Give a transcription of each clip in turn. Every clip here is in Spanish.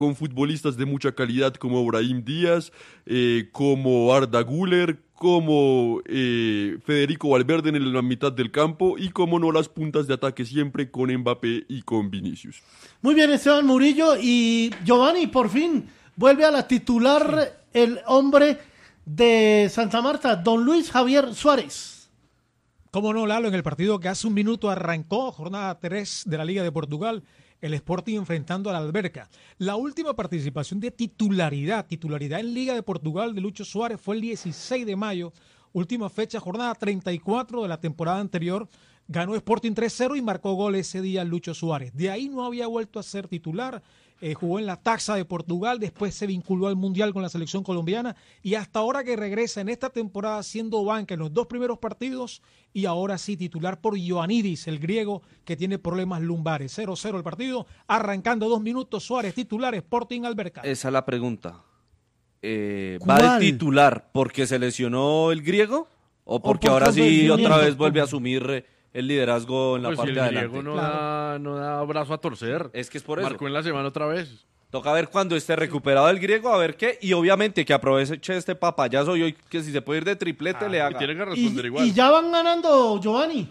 con futbolistas de mucha calidad como Brahim Díaz, como Arda Güler, como Federico Valverde en la mitad del campo y como no las puntas de ataque siempre con Mbappé y con Vinicius. Muy bien, Esteban Murillo. Y Giovanni, por fin, vuelve a la titular el hombre de Santa Marta, don Luis Javier Suárez. Cómo no, Lalo, en el partido que hace un minuto arrancó, jornada 3 de la Liga de Portugal, el Sporting enfrentando al Alberca. La última participación de titularidad en Liga de Portugal de Lucho Suárez fue el 16 de mayo, última fecha, jornada 34 de la temporada anterior. Ganó Sporting 3-0 y marcó gol ese día Lucho Suárez. De ahí no había vuelto a ser titular. Jugó en la Taça de Portugal, después se vinculó al Mundial con la selección colombiana y hasta ahora que regresa en esta temporada siendo banca en los 2 primeros partidos y ahora sí titular por Ioannidis, el griego que tiene problemas lumbares. 0-0 el partido, arrancando 2 minutos, Suárez titular, Sporting Alberca. Esa es la pregunta. ¿Va de titular porque se lesionó el griego o porque ahora sí otra vez vuelve a asumir el liderazgo en la parte de adelante? El griego no da brazo a torcer. Es que es por eso. Marcó en la semana otra vez. Toca ver cuando esté recuperado el griego, a ver qué. Y obviamente que aproveche este papayazo y hoy que si se puede ir de triplete le haga. Tiene que responder igual. Y ya van ganando, Giovanni.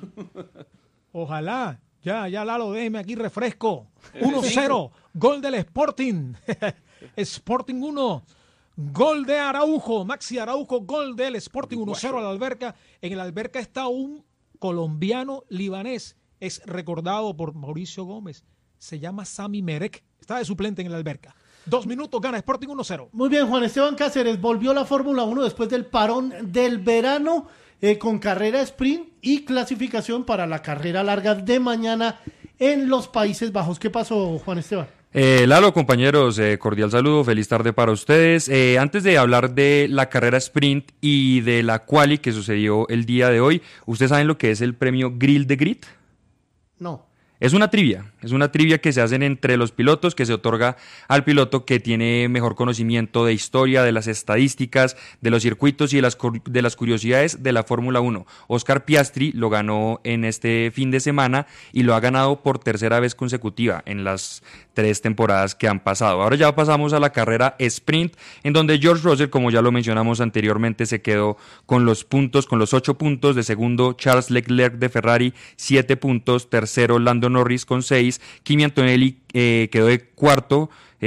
Ojalá. Ya, Lalo, déjeme aquí refresco. 1-0. Gol del Sporting. Sporting 1. Gol de Araujo. Maxi Araujo. Gol del Sporting 1-0 al Alberca. En el Alberca está un colombiano libanés. Es recordado por Mauricio Gómez. Se llama Sami Merek. Está de suplente en el Alberca. 2 minutos, gana Sporting 1-0. Muy bien, Juan Esteban Cáceres volvió a la Fórmula 1 después del parón del verano con carrera sprint y clasificación para la carrera larga de mañana en los Países Bajos. ¿Qué pasó, Juan Esteban? Lalo, compañeros, cordial saludo, feliz tarde para ustedes. Antes de hablar de la carrera sprint y de la quali que sucedió el día de hoy, ¿ustedes saben lo que es el premio Grill de Grid? No. Es una trivia que se hacen entre los pilotos, que se otorga al piloto que tiene mejor conocimiento de historia, de las estadísticas, de los circuitos y de las curiosidades de la Fórmula 1. Oscar Piastri lo ganó en este fin de semana y lo ha ganado por tercera vez consecutiva en las 3 temporadas que han pasado. Ahora ya pasamos a la carrera sprint, en donde George Russell, como ya lo mencionamos anteriormente, se quedó con los 8 puntos, de segundo Charles Leclerc de Ferrari, 7 puntos, tercero Lando Norris con 6, Kimi Antonelli quedó de cuarto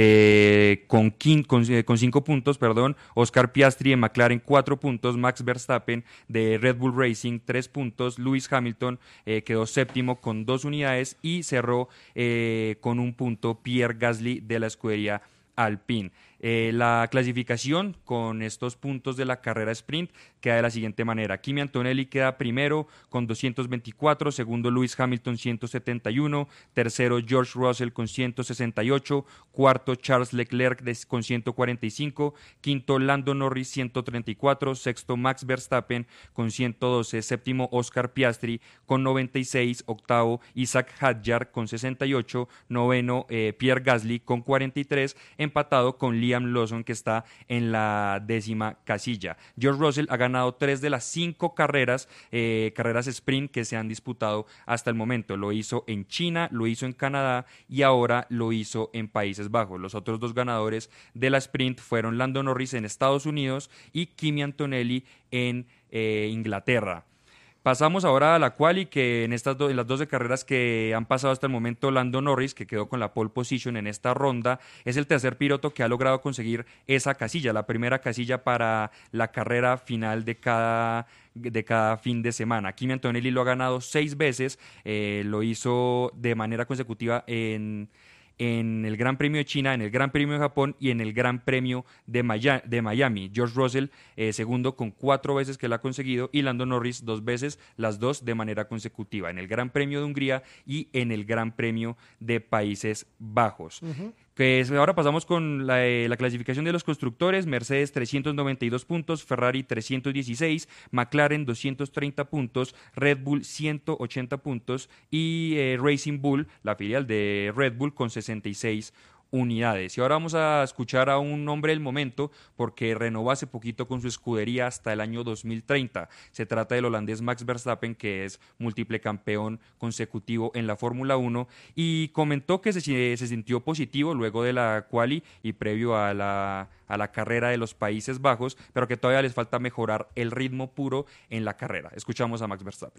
con 5 puntos, Oscar Piastri de McLaren 4 puntos, Max Verstappen de Red Bull Racing 3 puntos, Lewis Hamilton quedó séptimo con 2 unidades y cerró con 1 punto Pierre Gasly de la escudería Alpine. La clasificación con estos puntos de la carrera sprint queda de la siguiente manera: Kimi Antonelli queda primero con 224, segundo Lewis Hamilton 171, tercero George Russell con 168, cuarto Charles Leclerc con 145, quinto Lando Norris 134, sexto Max Verstappen con 112, séptimo Oscar Piastri con 96, octavo Isaac Hadjar con 68, noveno Pierre Gasly con 43, empatado con Liam Lawson, que está en la 10ª casilla. George Russell ha ganado 3 de las 5 carreras sprint que se han disputado hasta el momento. Lo hizo en China, lo hizo en Canadá y ahora lo hizo en Países Bajos. Los otros 2 ganadores de la sprint fueron Lando Norris en Estados Unidos y Kimi Antonelli en Inglaterra. Pasamos ahora a la quali, que en las 12 carreras que han pasado hasta el momento, Lando Norris, que quedó con la pole position en esta ronda, es el tercer piloto que ha logrado conseguir esa casilla, la primera casilla para la carrera final de cada fin de semana. Kimi Antonelli lo ha ganado 6 veces, lo hizo de manera consecutiva en el Gran Premio de China, en el Gran Premio de Japón y en el Gran Premio de Miami. George Russell, segundo, con 4 veces que lo ha conseguido, y Lando Norris 2 veces, las 2 de manera consecutiva, en el Gran Premio de Hungría y en el Gran Premio de Países Bajos. Pues ahora pasamos con la clasificación de los constructores. Mercedes 392 puntos, Ferrari 316, McLaren 230 puntos, Red Bull 180 puntos y Racing Bull, la filial de Red Bull, con 66 unidades. Y ahora vamos a escuchar a un hombre del momento porque renovó hace poquito con su escudería hasta el año 2030. Se trata del holandés Max Verstappen, que es múltiple campeón consecutivo en la Fórmula 1, y comentó que se sintió positivo luego de la quali y previo a la carrera de los Países Bajos, pero que todavía les falta mejorar el ritmo puro en la carrera. Escuchamos a Max Verstappen.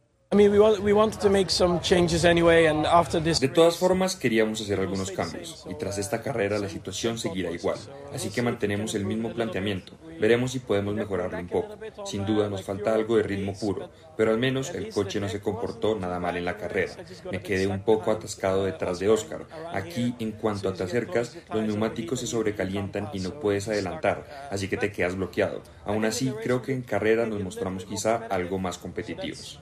De todas formas, queríamos hacer algunos cambios, y tras esta carrera la situación seguirá igual, así que mantenemos el mismo planteamiento. Veremos si podemos mejorarlo un poco. Sin duda nos falta algo de ritmo puro, pero al menos el coche no se comportó nada mal en la carrera. Me quedé un poco atascado detrás de Oscar. Aquí, en cuanto te acercas, los neumáticos se sobrecalientan y no puedes adelantar, así que te quedas bloqueado. Aún así, creo que en carrera nos mostramos quizá algo más competitivos.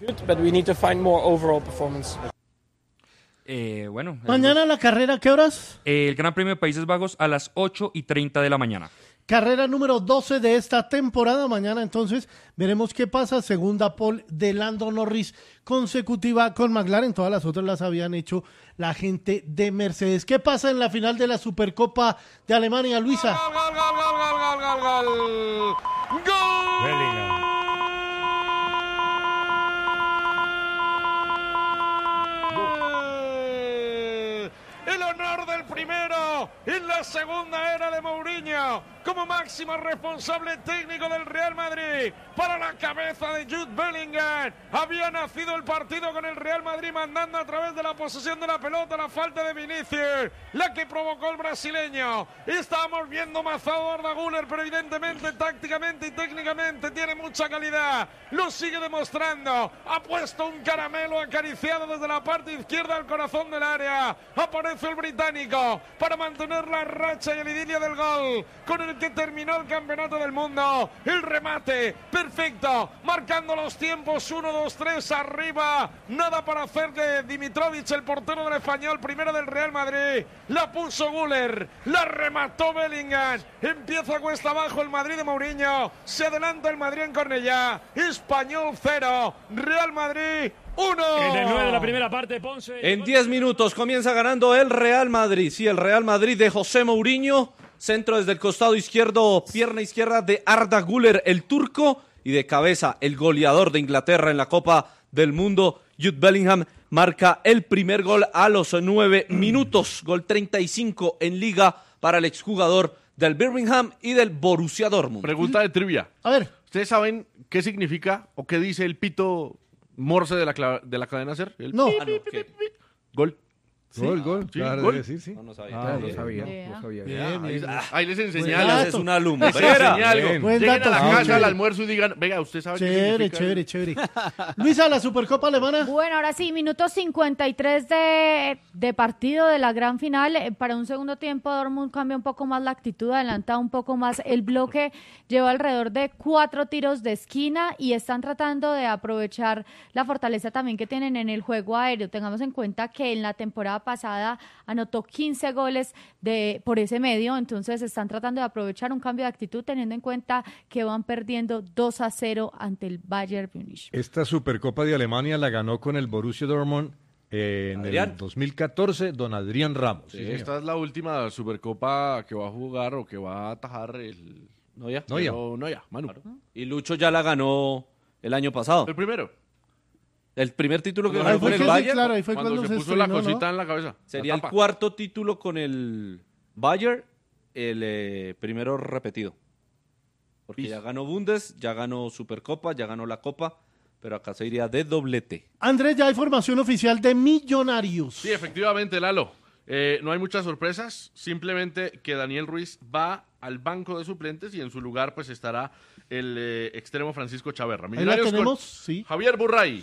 Mañana la carrera, ¿qué horas? El Gran Premio de Países Bajos a las 8:30 de la mañana. Carrera número 12 de esta temporada. Mañana entonces veremos qué pasa. Segunda pole de Lando Norris consecutiva con McLaren. Todas las otras las habían hecho la gente de Mercedes. ¿Qué pasa en la final de la Supercopa de Alemania, Luisa? ¡Gol! El honor del primero en la segunda era de Mourinho como máximo responsable técnico del Real Madrid. Para la cabeza de Jude Bellingham había nacido el partido con el Real Madrid mandando a través de la posesión de la pelota, la falta de Vinicius, la que provocó el brasileño. Estábamos viendo mazado a Arda Güler, pero evidentemente tácticamente y técnicamente tiene mucha calidad. Lo sigue demostrando. Ha puesto un caramelo acariciado desde la parte izquierda al corazón del área. Aparece el británico para mantener la racha y el idilio del gol con el que terminó el campeonato del mundo. El remate perfecto, marcando los tiempos 1, 2, 3 arriba. Nada para hacer de Dimitrovic, el portero del Español, primero del Real Madrid. La puso Güler, la remató Bellingham. Empieza cuesta abajo el Madrid de Mourinho. Se adelanta el Madrid en Cornellá. Español 0, Real Madrid 1. En el 9 de la primera parte, Ponce. En 10 minutos comienza ganando el Real Madrid. Sí, el Real Madrid de José Mourinho. Centro desde el costado izquierdo, pierna izquierda de Arda Güler, el turco. Y de cabeza, el goleador de Inglaterra en la Copa del Mundo, Jude Bellingham, marca el primer gol a los 9 minutos. Gol 35 en Liga para el exjugador del Birmingham y del Borussia Dortmund. Pregunta de trivia. A ver. ¿Ustedes saben qué significa o qué dice el pito Morse de la cadena SER? No. Gol. Sí. Gol, Sí, claro, gol. debe decir, sí. No sabía. No sabía. Bien, bien. Ahí les enseñé Buen algo. dato. Es un alumno. Les enseñé algo. Bien. Buen Lleguen dato, a la sí, casa chévere. al almuerzo y digan, venga, ¿usted sabe qué Chévere, significa? chévere. Luisa, la Supercopa Alemana. Bueno, ahora sí, minuto 53 de partido de la gran final. Para un segundo tiempo, Dortmund cambia un poco más la actitud, adelanta un poco más el bloque, lleva alrededor de 4 tiros de esquina y están tratando de aprovechar la fortaleza también que tienen en el juego aéreo. Tengamos en cuenta que en la temporada pasada anotó 15 goles por ese medio, entonces están tratando de aprovechar un cambio de actitud teniendo en cuenta que van perdiendo 2-0 ante el Bayern Múnich. Esta Supercopa de Alemania la ganó con el Borussia Dortmund en Adrián. el 2014, don Adrián Ramos. Sí, esta es la última Supercopa que va a jugar o que va a atajar el Neuer. Neuer, Manu. Y Lucho ya la ganó el año pasado. El primero. El primer título que Ahí ganó fue con que el sí, Bayern. claro, ahí fue Cuando se puso estrenó, la cosita ¿no? en la cabeza. Sería la el tapa. cuarto título con el Bayern, el primero repetido. Porque ya ganó Bundes, ya ganó Supercopa, ya ganó la Copa, pero acá se iría de doblete. Andrés, ya hay formación oficial de Millonarios. Sí, efectivamente, Lalo. No hay muchas sorpresas, simplemente que Daniel Ruiz va al banco de suplentes y en su lugar pues estará el extremo Francisco Chaverra. Ahí la Millonarios tenemos, con sí. Javier Burray.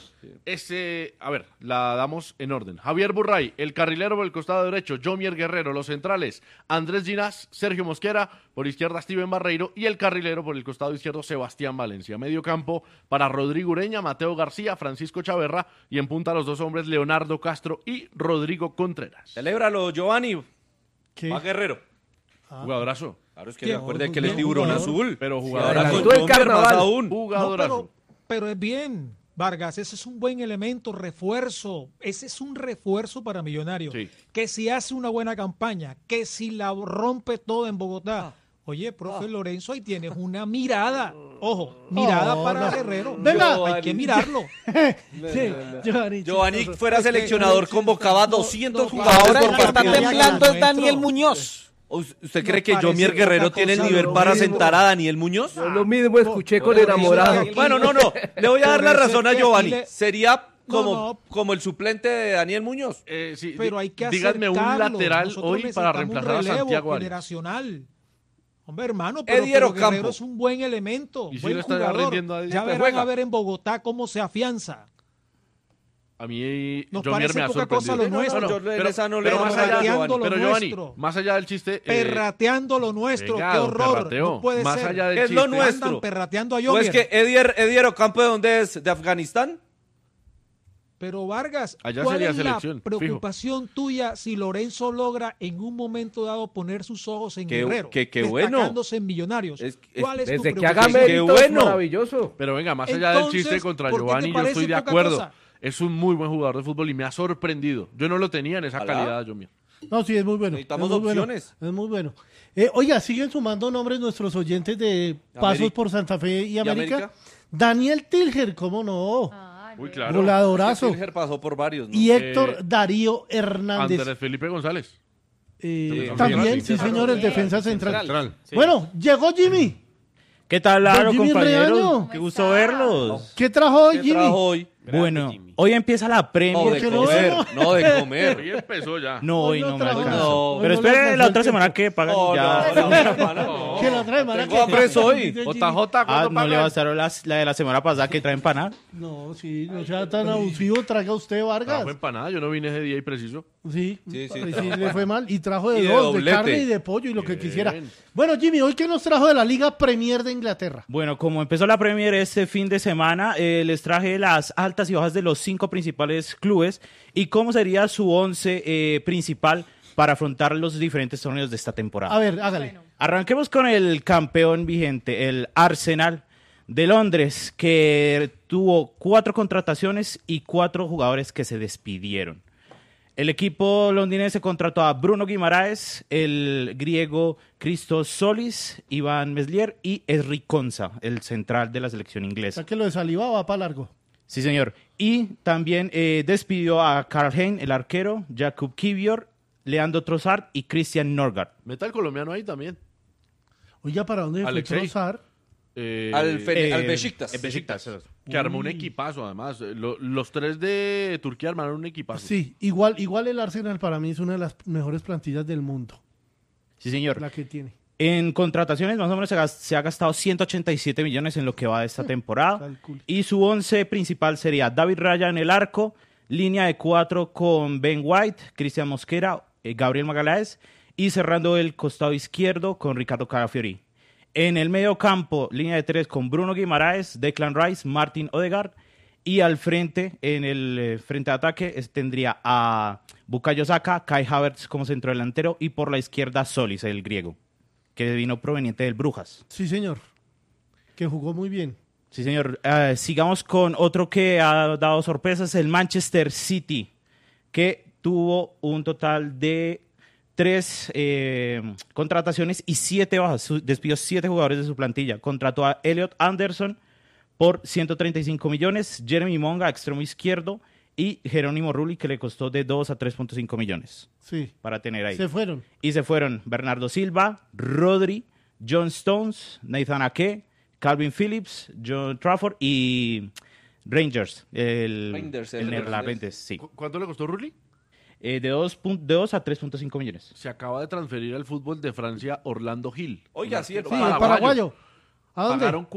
A ver, la damos en orden. Javier Burray, el carrilero por el costado derecho, Jomier Guerrero, los centrales, Andrés Ginás, Sergio Mosquera, por izquierda Steven Barreiro y el carrilero por el costado izquierdo Sebastián Valencia. Medio campo para Rodrigo Ureña, Mateo García, Francisco Chaverra y en punta los dos hombres Leonardo Castro y Rodrigo Contreras. Celébralo, Giovanni. ¿Qué? Va Guerrero. Jugadorazo. Claro, es que Bien, recuerde que él bien es tiburón jugador. azul. Pero Y jugador ahora azul. con el Jomier más carnaval. aún. Jugadorazo. Pero es bien. Vargas, ese es un buen elemento, refuerzo. Ese es un refuerzo para Millonarios. Sí. Que si hace una buena campaña, que si la rompe todo en Bogotá. Oye, profe Lorenzo, ahí tienes una mirada. Ojo, mirada para Guerrero. Venga, hay que mirarlo. Giovanni fuera seleccionador, convocaba 200 jugadores por está partido. temblando es Daniel Muñoz. ¿Usted cree que Jomier Guerrero tiene el nivel para sentar a Daniel Muñoz? Yo lo mismo escuché con enamorado. Bueno, no. Le voy a dar la razón a Giovanni. Sería como el suplente de Daniel Muñoz. Sí, pero hay que díganme un lateral hoy para reemplazar a Santiago Arias. Generacional. Hombre, hermano, pero Guerrero es un buen elemento, ¿Y si buen lo está jugador. rindiendo a Ya verán a ver en Bogotá cómo se afianza. A mí Nos Jomier me ha poca cosa lo nuestro. Pero Giovanni, más allá del chiste... perrateando lo nuestro, venga, qué horror. perrateo. No puede más ser. Allá del ¿Qué es chiste, lo nuestro? Andan perrateando a ¿O Jomier. es que Edier Ocampo de dónde es? ¿De Afganistán? Pero Vargas, allá ¿cuál sería es selección, la preocupación tuya si Lorenzo logra en un momento dado poner sus ojos en Guerrero? Qué bueno. Destacándose en Millonarios. ¿Cuál es tu Desde que preocupación? haga méritos, bueno. maravilloso. Pero venga, más allá del chiste contra ¿por qué te Giovanni, yo parece estoy de poca acuerdo. cosa? Es un muy buen jugador de fútbol y me ha sorprendido. Yo no lo tenía en esa calidad, Jomier. No, sí, es muy bueno. Necesitamos es muy opciones. Bueno, es muy bueno. Oiga, siguen sumando nombres nuestros oyentes de Pasos por Santa Fe y América. Daniel Tilger, ¿cómo no? Muy claro. Goladorazo. Tilger pasó por varios, ¿no? Y Héctor Darío Hernández. Andrés Felipe González. También, sí, señor, el defensa central. Sí. Bueno, llegó Jimmy. ¿Qué tal, Laro, Jimmy compañeros? Reaño. Qué gusto verlos. ¿Qué trajo hoy, Jimmy? Bueno, hoy empieza la Premier. No, de comer. Hoy empezó ya. No, hoy no me alcanza. No, pero espere la otra semana que pagan ya. Que la otra semana tengo hambre hoy. JJ, ¿no le bastaron la de la semana pasada que trae empanada? No, sí, no sea tan abusivo, traga usted, Vargas. Trajo empanada, yo no vine ese día y preciso. Sí, le fue mal. Y trajo de Y de dos, de doblete. carne y de pollo y lo que Bien. quisiera. Bueno, Jimmy, ¿hoy qué nos trajo de la Liga Premier de Inglaterra? Bueno, como empezó la Premier este fin de semana, les traje las altas y bajas de los 5 principales clubes y cómo sería su 11 principal para afrontar los diferentes torneos de esta temporada. A ver, hágale. Bueno. Arranquemos con el campeón vigente, el Arsenal de Londres, que tuvo 4 contrataciones y 4 jugadores que se despidieron. El equipo londinense contrató a Bruno Guimaraes, el griego Christos Solis, Iván Meslier y Ezri Konsa, el central de la selección O inglesa. sea que lo de Saliba va para largo. Sí, señor. Y también despidió a Karl Hein, el arquero, Jakub Kivior, Leandro Trossard y Christian Norgard. Meta el colombiano ahí también. Oye, ¿para dónde fue Alexei. Trossard? Al Besiktas. Que armó un equipazo, además. Los 3 de Turquía armaron un equipazo. Sí, igual el Arsenal para mí es una de las mejores plantillas del mundo. Sí, señor. La que tiene. En contrataciones más o menos se ha gastado 187 millones en lo que va de esta temporada. Calcule. Y su 11 principal sería David Raya en el arco, línea de 4 con Ben White, Cristian Mosquera, Gabriel Magaláes y cerrando el costado izquierdo con Ricardo Carafiori. En el medio campo, línea de 3 con Bruno Guimaraes, Declan Rice, Martin Odegaard. Y al frente, en el frente de ataque, tendría a Bukayo Saka, Kai Havertz como centrodelantero y por la izquierda Solis, el griego, que vino proveniente del Brujas. Sí, señor. Que jugó muy bien. Sí, señor. Sigamos con otro que ha dado sorpresas, el Manchester City, que tuvo un total de 3 contrataciones y 7 bajas. Despidió 7 jugadores de su plantilla. Contrató a Elliot Anderson por 135 millones, Jeremy Monga, extremo izquierdo, y Jerónimo Rulli, que le costó de 2 a 3.5 millones. Sí. Para tener ahí. Se fueron. Y se fueron Bernardo Silva, Rodri, John Stones, Nathan Ake, Calvin Phillips, John Trafford y Rangers, el neerlandés. Sí. ¿Cuánto le costó Rulli? De 2 a 3.5 millones. Se acaba de transferir al fútbol de Francia Orlando Gil. Oiga, sí, el Sí, el paraguayo. ¿A dónde? Pagaron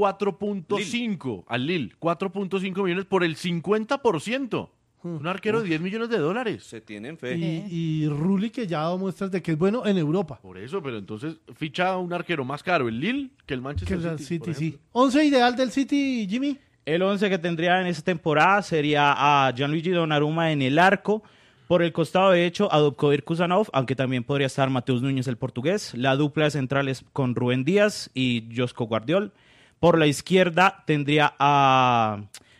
4.5 al Lille. 4.5 millones por el 50%. Un arquero de 10 millones de dólares. Se tienen fe. Y Rulli, que ya ha dado muestras de que es bueno en Europa. Por eso, pero entonces ficha un arquero más caro el Lille que el Que Manchester el City. City, sí. 11 ideal del City, Jimmy. El 11 que tendría en esta temporada sería a Gianluigi Donnarumma en el arco. Por el costado derecho, a Dubkovir Kuzanov, aunque también podría estar Mateus Núñez, el portugués. La dupla de centrales con Rubén Díaz y Josko Guardiol. Por la izquierda tendría a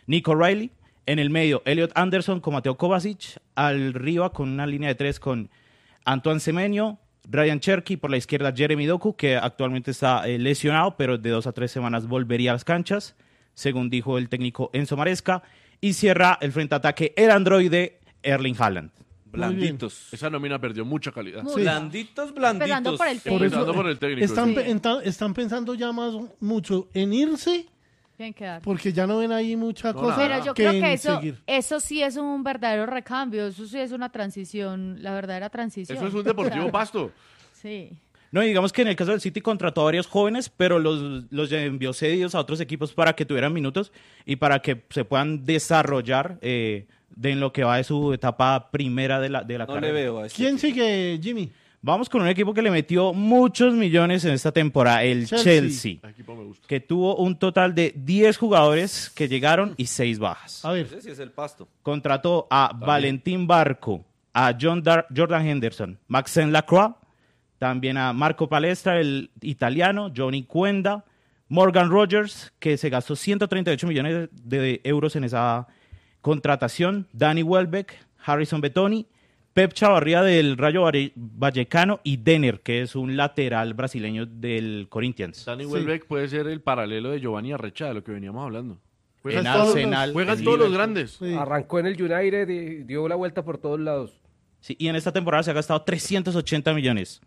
Nico Riley. En el medio, Elliot Anderson con Mateo Kovacic. Arriba con una línea de 3 con Antoine Semenyo, Ryan Cherky. Por la izquierda, Jeremy Doku, que actualmente está lesionado, pero de 2 a 3 semanas volvería a las canchas, según dijo el técnico Enzo Maresca. Y cierra el frente ataque el androide Erling Haaland. Blanditos. Esa nómina perdió mucha calidad. Muy Blanditos. Empezando por el técnico. Empezando por el técnico. Están pensando ya más mucho en irse, Tienen que dar. porque ya no ven ahí mucha cosa. Pero yo creo que en seguir. eso sí es un verdadero recambio, eso sí es una transición, la verdadera transición. Eso es un Deportivo Pasto. Sí. No, y digamos que en el caso del City contrató a varios jóvenes, pero los envió cedidos a otros equipos para que tuvieran minutos y para que se puedan desarrollar en lo que va de su etapa primera de la carrera. No le veo a este ¿Quién sigue, Jimmy? Vamos con un equipo que le metió muchos millones en esta temporada, el Chelsea, Equipo me gusta. que tuvo un total de 10 jugadores que llegaron y 6 bajas. A ver, Ese sí es el Pasto. Contrató a Valentín Barco, a Jordan Henderson, Maxence Lacroix, también a Marco Palestra, el italiano, Johnny Cuenda, Morgan Rogers, que se gastó 138 millones de euros en esa contratación, Danny Welbeck, Harrison Betoni, Pep Chavarría del Rayo Vallecano y Denner, que es un lateral brasileño del Corinthians. Danny Welbeck puede ser el paralelo de Giovanni Arrecha, de lo que veníamos hablando. En Arsenal. Juegan todos los grandes. Sí. Arrancó en el United y dio la vuelta por todos lados. Sí, y en esta temporada se ha gastado 380 millones.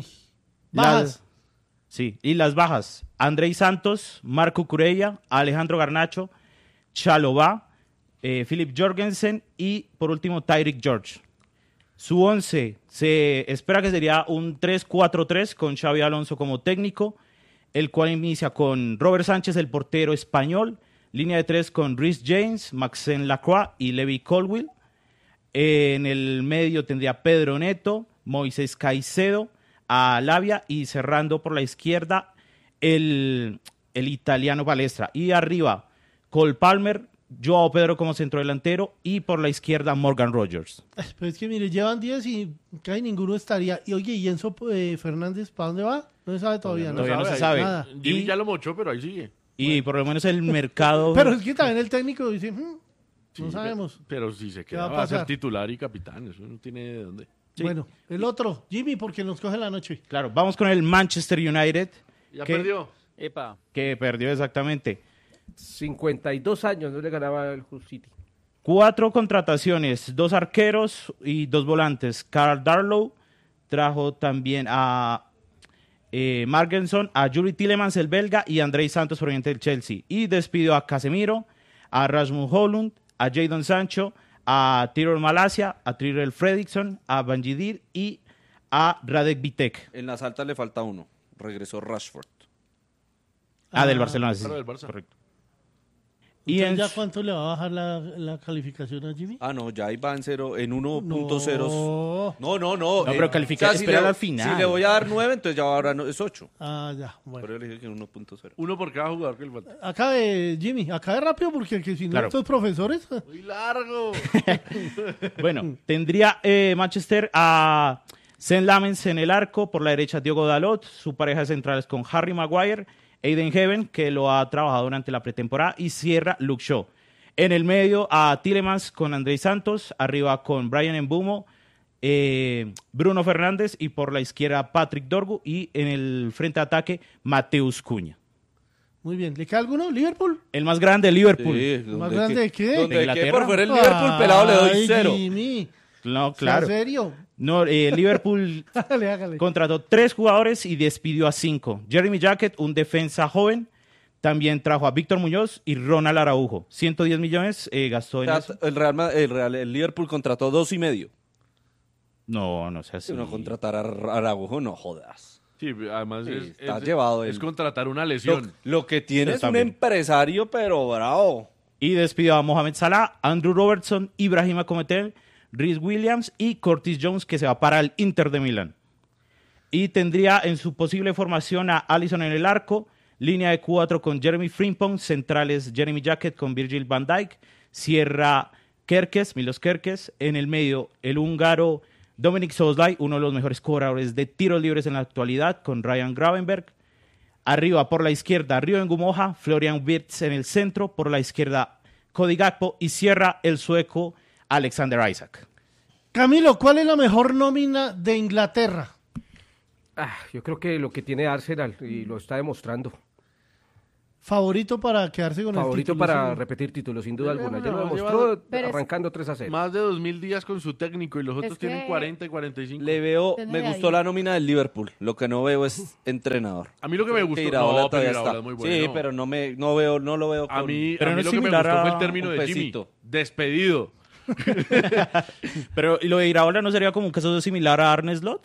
bajas. Sí, y las bajas. Andrei Santos, Marco Curella, Alejandro Garnacho, Chalobah, Philip Jorgensen y por último Tyreek George. Su 11 se espera que sería un 3-4-3 con Xabi Alonso como técnico, el cual inicia con Robert Sánchez, el portero español, línea de 3 con Reece James, Maxence Lacroix y Levi Colwill. En el medio tendría Pedro Neto, Moisés Caicedo, a Lavia y cerrando por la izquierda el italiano Palestra. Y arriba Cole Palmer, Joao Pedro como centrodelantero y por la izquierda Morgan Rogers. Pero es que mire, llevan 10 y casi ninguno estaría. Y oye, ¿y Enzo Fernández para dónde va? No se sabe todavía. Todavía no se sabe. Nada. Jimmy ya lo mochó, pero ahí sigue. Y por lo menos el mercado... Pero es que también el técnico dice, no sabemos. Pero si se ¿Qué queda, va a va a ser pasar? titular y capitán. Eso no tiene de dónde. Sí. Bueno, el otro, Jimmy, porque nos coge la noche. Claro, vamos con el Manchester United. Ya que- perdió. Epa. Que perdió exactamente. 52 años no le ganaba el Hull City. 4 contrataciones, 2 arqueros y 2 volantes. Carl Darlow trajo también a Margenson, a Yuri Tillemans, el belga, y Andrei Santos, proveniente del Chelsea. Y despidió a Casemiro, a Rasmus Højlund, a Jadon Sancho, a Tyrell Malacia, a Tyrell Fredrickson, a Banjidir y a Radek Vitek. En las altas le falta uno. Regresó Rashford. Del Barcelona, sí. Claro, del Barça. Correcto. Y Entonces, en ¿ya cuánto le va a bajar la calificación a Jimmy? Ah, no, ya ahí va en 1.0. No. No. No, pero calificar, esperar le- al final. Si le voy a dar 9, entonces ya ahora es 8. Ah, ya, bueno. Por eso le dije que 1.0. Uno por cada jugador que le falta. Acabe, Jimmy, acabe rápido porque que si no Claro. estos profesores... Muy largo. Bueno, tendría Manchester a Sean Lamens en el arco, por la derecha Diogo Dalot, su pareja de centrales con Harry Maguire, Aiden Heaven, que lo ha trabajado durante la pretemporada, y cierra Luke Shaw. En el medio a Tillemans con Andrei Santos, arriba con Brian Mbeumo, Bruno Fernández y por la izquierda Patrick Dorgu y en el frente de ataque Mateus Cunha. Muy bien, ¿le queda alguno? ¿Liverpool? El más grande, Liverpool. ¿Más grande de qué? Donde ¿De quede Inglaterra? por fuera el Liverpool pelado le doy Ay, 0. Jimmy. No, ¿En claro. serio? No, Liverpool Hágale. contrató 3 jugadores y despidió a 5. Jeremy Jacket, un defensa joven. También trajo a Víctor Muñoz y Ronald Araujo. 110 millones gastó en eso. El Liverpool contrató 2.5. No sé Si así. uno contratar a Araujo, no jodas. Sí, además Sí, es está llevado es él. contratar una lesión. Lo que tiene Pero es un también. empresario, pero bravo. Y despidió a Mohamed Salah, Andrew Robertson, Ibrahima Konaté, Rhys Williams y Curtis Jones, que se va para el Inter de Milán. Y tendría en su posible formación a Alisson en el arco, línea de 4 con Jeremy Frimpong, centrales Jeremy Jacket con Virgil van Dijk, cierra Milos Kerkez, en el medio el húngaro Dominic Szoboszlai, uno de los mejores cobradores de tiros libres en la actualidad, con Ryan Gravenberg. Arriba por la izquierda Rio Ngumoha, Florian Wirtz en el centro, por la izquierda Cody Gakpo y cierra el sueco Alexander Isak. Camilo, ¿cuál es la mejor nómina de Inglaterra? Yo creo que lo que tiene Arsenal, y lo está demostrando. Favorito para quedarse con el título. Favorito para repetir título, sin duda alguna. Ya lo demostró arrancando 3-0. Más de 2000 días con su técnico y los otros tienen 40 y 45. Me gustó la nómina del Liverpool. Lo que no veo es entrenador. A mí lo que me gustó Iraola todavía Iraola está. es muy bueno. Sí, pero no lo veo con... A mí pero lo que me gustó fue el término de Jimmy. Despedido. Pero ¿y lo de Iraola no sería como un caso similar a Arne Slot?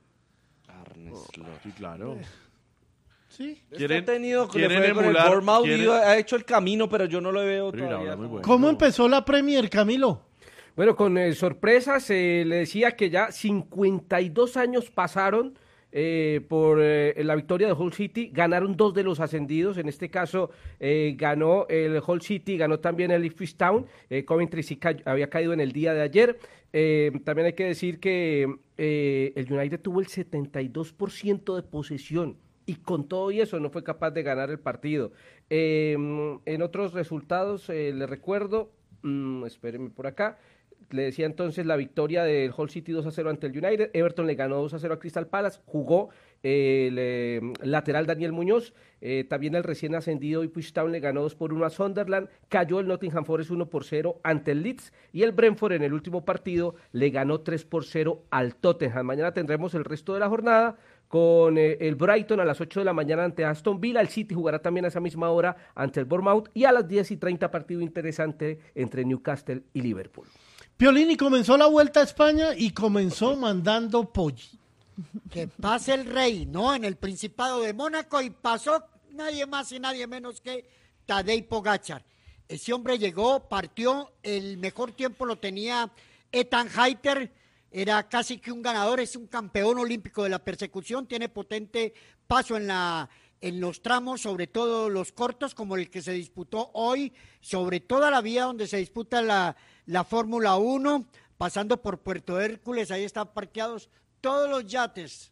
Sí, claro. Sí. ¿Quieren emular? El Bournemouth ha hecho el camino, pero yo no lo veo todavía. ¿Cómo empezó la Premier, Camilo? Bueno, con sorpresas, le decía que ya 52 años pasaron por la victoria de Hull City. Ganaron 2 de los ascendidos. En este caso ganó el Hull City, ganó también el Ipswich Town. Coventry sí había caído en el día de ayer. También hay que decir que el United tuvo el 72% de posesión. Y con todo y eso no fue capaz de ganar el partido. En otros resultados, le recuerdo, espérenme por acá, le decía entonces la victoria del Hull City 2-0 ante el United, Everton le ganó 2-0 a Crystal Palace, jugó el lateral Daniel Muñoz, también el recién ascendido Ipswich Town le ganó 2-1 a Sunderland, cayó el Nottingham Forest 1-0 ante el Leeds y el Brentford en el último partido le ganó 3-0 al Tottenham. Mañana tendremos el resto de la jornada con el Brighton a las 8 de la mañana ante Aston Villa, el City jugará también a esa misma hora ante el Bournemouth y a las 10:30 partido interesante entre Newcastle y Liverpool. Piolini comenzó la Vuelta a España y comenzó mandando Poggi. Que pase el rey, ¿no? En el Principado de Mónaco y pasó nadie más y nadie menos que Tadej Pogačar. Ese hombre llegó, partió, el mejor tiempo lo tenía Ethan Hayter, era casi que un ganador, es un campeón olímpico de la persecución, tiene potente paso en los tramos, sobre todo los cortos, como el que se disputó hoy, sobre toda la vía donde se disputa la Fórmula 1, pasando por Puerto Hércules, ahí están parqueados todos los yates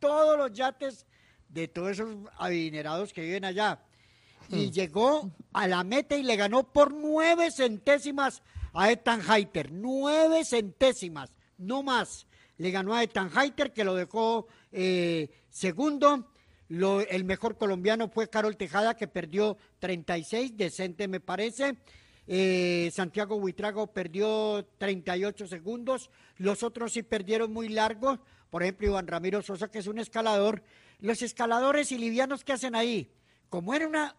de todos esos adinerados que viven allá. Y llegó a la meta y le ganó por 9 centésimas a Ethan Hayter, 9 centésimas. No más, le ganó a Ethan Hayter que lo dejó segundo. El mejor colombiano fue Carol Tejada que perdió 36, decente me parece. Santiago Buitrago perdió 38 segundos. Los otros sí perdieron muy largos. Por ejemplo, Iván Ramiro Sosa, que es un escalador. Los escaladores y livianos que hacen ahí, como era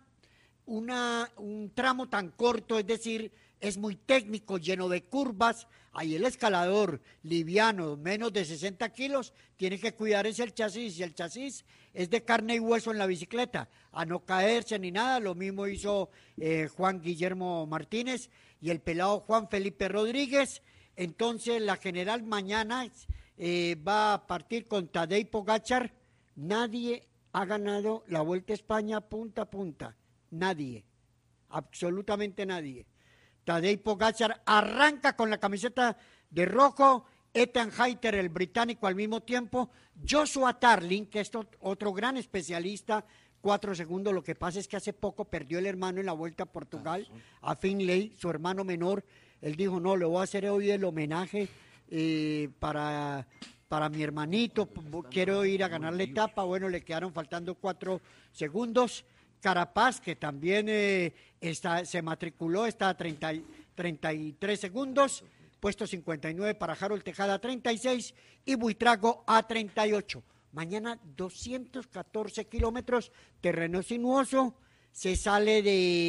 un tramo tan corto, es decir, es muy técnico, lleno de curvas, ahí el escalador liviano, menos de 60 kilos, tiene que cuidar el chasis, y el chasis es de carne y hueso en la bicicleta, a no caerse ni nada. Lo mismo hizo Juan Guillermo Martínez y el pelado Juan Felipe Rodríguez. Entonces la general mañana va a partir con Tadej Pogačar. Nadie ha ganado la Vuelta a España punta a punta, nadie, absolutamente nadie. Tadej Pogačar arranca con la camiseta de rojo, Ethan Hayter, el británico, al mismo tiempo, Joshua Tarling, que es otro gran especialista, 4 segundos. Lo que pasa es que hace poco perdió el hermano en la Vuelta a Portugal, a Finlay, su hermano menor. Él dijo, no, le voy a hacer hoy el homenaje para mi hermanito, quiero ir a ganar la etapa. Bueno, le quedaron faltando 4 segundos. Carapaz, que también se matriculó, está a 33 segundos, puesto 59 para Harold Tejada, 36, y Buitrago a 38. Mañana 214 kilómetros, terreno sinuoso, se sale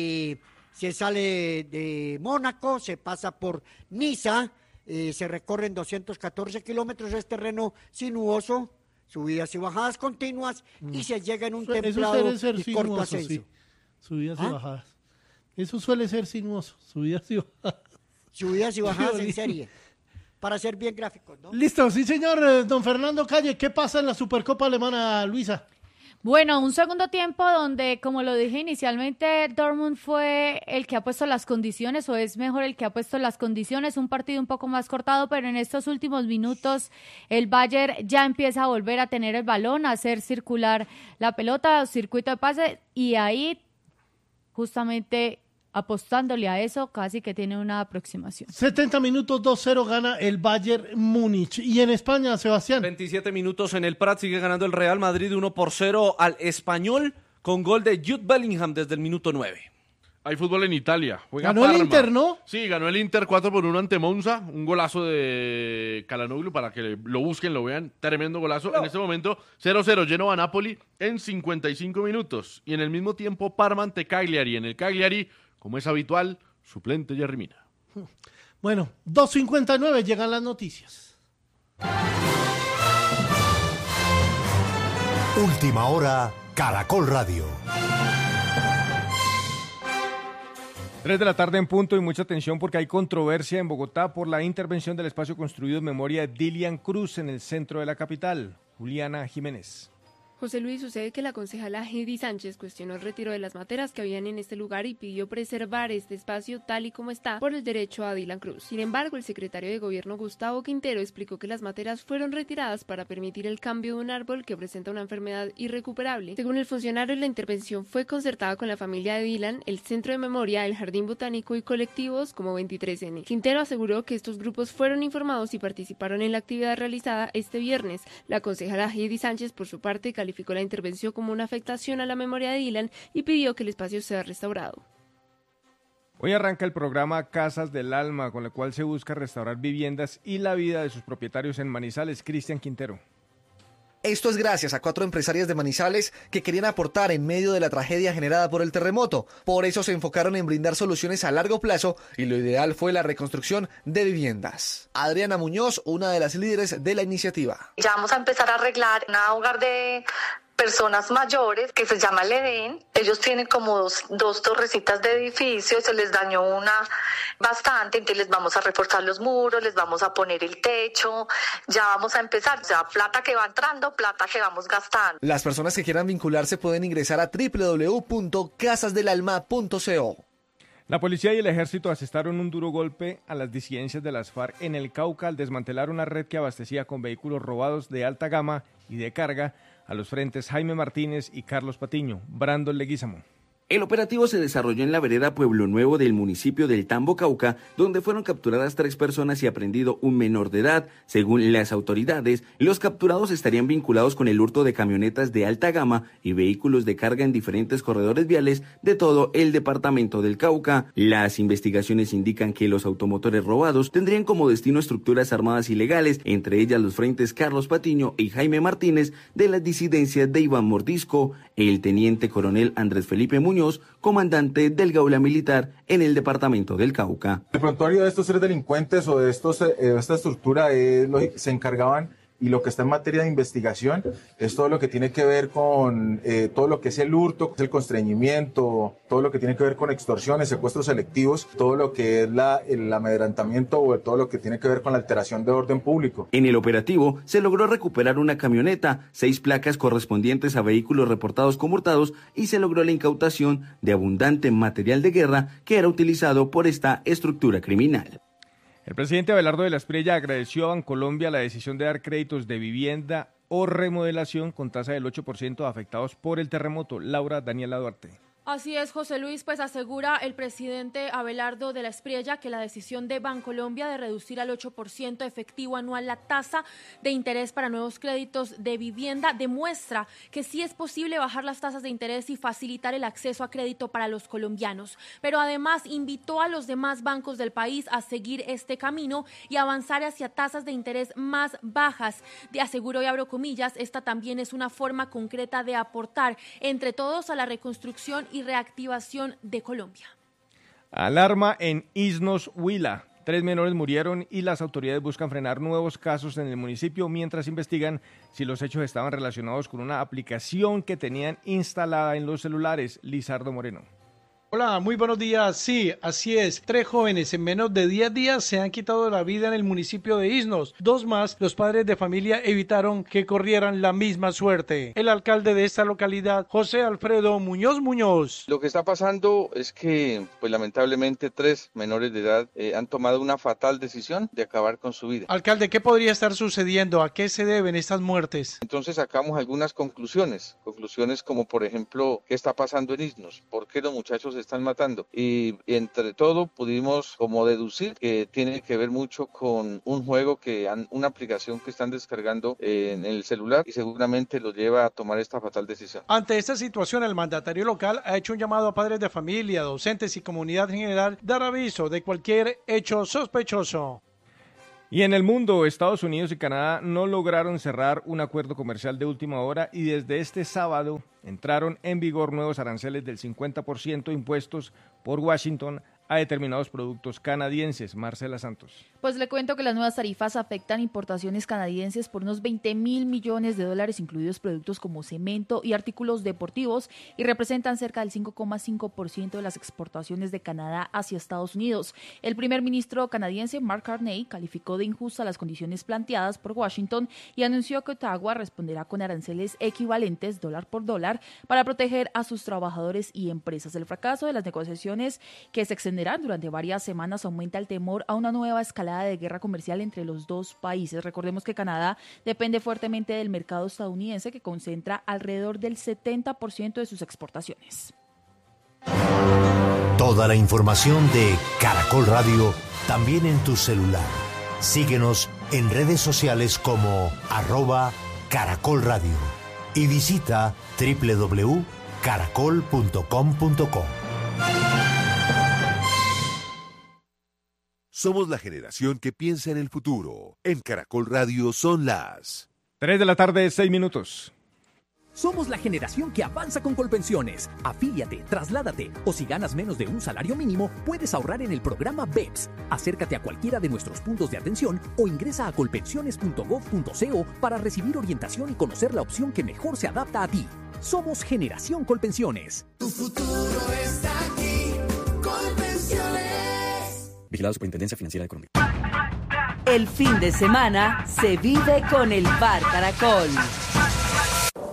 de Mónaco, se pasa por Niza, se recorren 214 kilómetros, es terreno sinuoso, subidas y bajadas continuas, y se llega en un templado y corto ascenso. Sí. Subidas y bajadas. Eso suele ser sinuoso, subidas y bajadas. Subidas y bajadas en serie, para ser bien gráficos, ¿no? Listo, sí señor, don Fernando Calle, ¿qué pasa en la Supercopa Alemana, Luisa? Bueno, un segundo tiempo donde, como lo dije inicialmente, Dortmund fue el que ha puesto las condiciones, o es mejor el que ha puesto las condiciones, un partido un poco más cortado, pero en estos últimos minutos el Bayern ya empieza a volver a tener el balón, a hacer circular la pelota, circuito de pase, y ahí justamente apostándole a eso, casi que tiene una aproximación. 70 minutos, 2-0 gana el Bayern Múnich. Y en España, Sebastián. 27 minutos en el Prat, sigue ganando el Real Madrid 1-0 al Español con gol de Jude Bellingham desde el minuto 9. Hay fútbol en Italia. Juega Ganó Parma. el Inter, ¿no? Sí, ganó el Inter 4-1 ante Monza. Un golazo de Calhanoglu para que lo busquen, lo vean. Tremendo golazo. En este momento 0-0 Genoa Napoli en 55 minutos. Y en el mismo tiempo Parma ante Cagliari. En el Cagliari, como es habitual, suplente Jerry Mina. Bueno, 2:59 llegan las noticias. Última hora, Caracol Radio. 3 de la tarde en punto y mucha atención porque hay controversia en Bogotá por la intervención del espacio construido en memoria de Dilian Cruz en el centro de la capital. Juliana Jiménez. José Luis, sucede que la concejala Heidi Sánchez cuestionó el retiro de las materas que habían en este lugar y pidió preservar este espacio tal y como está por el derecho a Dilian Cruz. Sin embargo, el secretario de Gobierno Gustavo Quintero explicó que las materas fueron retiradas para permitir el cambio de un árbol que presenta una enfermedad irrecuperable. Según el funcionario, la intervención fue concertada con la familia de Dilian, el Centro de Memoria, el Jardín Botánico y colectivos como 23N. Quintero aseguró que estos grupos fueron informados y participaron en la actividad realizada este viernes. La concejala Heidi Sánchez, por su parte, calificó la intervención como una afectación a la memoria de Dilian y pidió que el espacio sea restaurado. Hoy arranca el programa Casas del Alma, con el cual se busca restaurar viviendas y la vida de sus propietarios en Manizales. Cristian Quintero. Esto es gracias a 4 empresarias de Manizales que querían aportar en medio de la tragedia generada por el terremoto. Por eso se enfocaron en brindar soluciones a largo plazo y lo ideal fue la reconstrucción de viviendas. Adriana Muñoz, una de las líderes de la iniciativa. Ya vamos a empezar a arreglar un hogar de personas mayores que se llama El Edén. Ellos tienen como dos torrecitas de edificio, se les dañó una bastante, entonces les vamos a reforzar los muros, les vamos a poner el techo, ya vamos a empezar, o sea, plata que va entrando, plata que vamos gastando. Las personas que quieran vincularse pueden ingresar a www.casasdelalma.co. La policía y el ejército asestaron un duro golpe a las disidencias de las FARC en el Cauca al desmantelar una red que abastecía con vehículos robados de alta gama y de carga a los frentes Jaime Martínez y Carlos Patiño. Brandon Leguízamo. El operativo se desarrolló en la vereda Pueblo Nuevo del municipio del Tambo, Cauca, donde fueron capturadas 3 personas y aprendido un menor de edad. Según las autoridades, los capturados estarían vinculados con el hurto de camionetas de alta gama y vehículos de carga en diferentes corredores viales de todo el departamento del Cauca. Las investigaciones indican que los automotores robados tendrían como destino estructuras armadas ilegales, entre ellas los frentes Carlos Patiño y Jaime Martínez de las disidencias de Iván Mordisco. El teniente coronel Andrés Felipe Muñoz, comandante del Gaula Militar en el departamento del Cauca. El prontuario de estos 3 delincuentes o de esta estructura se encargaban, y lo que está en materia de investigación es todo lo que tiene que ver con todo lo que es el hurto, el constreñimiento, todo lo que tiene que ver con extorsiones, secuestros selectivos, todo lo que es el amedrentamiento o todo lo que tiene que ver con la alteración de orden público. En el operativo se logró recuperar una camioneta, 6 placas correspondientes a vehículos reportados como hurtados y se logró la incautación de abundante material de guerra que era utilizado por esta estructura criminal. El presidente Abelardo de la Espriella agradeció a Bancolombia la decisión de dar créditos de vivienda o remodelación con tasa del 8% a afectados por el terremoto. Laura Daniela Duarte. Así es, José Luis, pues asegura el presidente Abelardo de la Espriella que la decisión de Bancolombia de reducir al 8% efectivo anual la tasa de interés para nuevos créditos de vivienda demuestra que sí es posible bajar las tasas de interés y facilitar el acceso a crédito para los colombianos. Pero además invitó a los demás bancos del país a seguir este camino y avanzar hacia tasas de interés más bajas. De aseguró y abro comillas, esta también es una forma concreta de aportar entre todos a la reconstrucción y reactivación de Colombia. Alarma en Isnos, Huila. 3 menores murieron y las autoridades buscan frenar nuevos casos en el municipio mientras investigan si los hechos estaban relacionados con una aplicación que tenían instalada en los celulares. Lizardo Moreno. Hola, muy buenos días. Sí, así es. 3 jóvenes en menos de 10 días se han quitado la vida en el municipio de Isnos. 2 más, los padres de familia evitaron que corrieran la misma suerte. El alcalde de esta localidad, José Alfredo Muñoz. Lo que está pasando es que, pues lamentablemente, 3 menores de edad han tomado una fatal decisión de acabar con su vida. Alcalde, ¿qué podría estar sucediendo? ¿A qué se deben estas muertes? Entonces sacamos algunas conclusiones como por ejemplo, ¿qué está pasando en Isnos? ¿Por qué los muchachos se están matando. Y entre todo pudimos como deducir que tiene que ver mucho con un juego una aplicación que están descargando en el celular y seguramente lo lleva a tomar esta fatal decisión. Ante esta situación, el mandatario local ha hecho un llamado a padres de familia, docentes y comunidad en general, dar aviso de cualquier hecho sospechoso. Y en el mundo, Estados Unidos y Canadá no lograron cerrar un acuerdo comercial de última hora y desde este sábado entraron en vigor nuevos aranceles del 50% impuestos por Washington a determinados productos canadienses. Marcela Santos. Pues le cuento que las nuevas tarifas afectan importaciones canadienses por unos $20.000 millones, incluidos productos como cemento y artículos deportivos, y representan cerca del 5,5% de las exportaciones de Canadá hacia Estados Unidos. El primer ministro canadiense, Mark Carney, calificó de injustas las condiciones planteadas por Washington y anunció que Ottawa responderá con aranceles equivalentes dólar por dólar para proteger a sus trabajadores y empresas. El fracaso de las negociaciones, que se extenderán durante varias semanas, aumenta el temor a una nueva escalada de guerra comercial entre los dos países. Recordemos que Canadá depende fuertemente del mercado estadounidense, que concentra alrededor del 70% de sus exportaciones. Toda la información de Caracol Radio también en tu celular. Síguenos en redes sociales como @Caracol Radio y visita www.caracol.com.co. Somos la generación que piensa en el futuro. En Caracol Radio son las 3:06 p.m. Somos la generación que avanza con Colpensiones. Afíliate, trasládate o si ganas menos de un salario mínimo, puedes ahorrar en el programa BEPS. Acércate a cualquiera de nuestros puntos de atención o ingresa a colpensiones.gov.co para recibir orientación y conocer la opción que mejor se adapta a ti. Somos Generación Colpensiones. Tu futuro está aquí. Colpensiones. Vigilado Superintendencia Financiera de Colombia. El fin de semana se vive con el Bar Caracol.